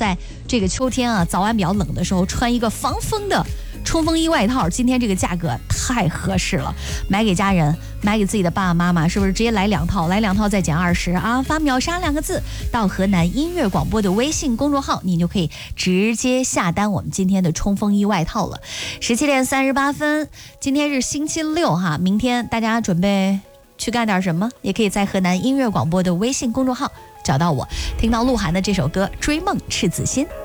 在这个秋天啊，早晚比较冷的时候，穿一个防风的冲锋衣外套，今天这个价格太合适了，买给家人，买给自己的爸爸妈妈，是不是直接来2套？来2套再减20啊！发秒杀2个字到河南音乐广播的微信公众号，你就可以直接下单我们今天的冲锋衣外套了。17点38分，今天是星期六哈，明天大家准备去干点什么？也可以在河南音乐广播的微信公众号找到我，听到鹿晗的这首歌《追梦赤子心》。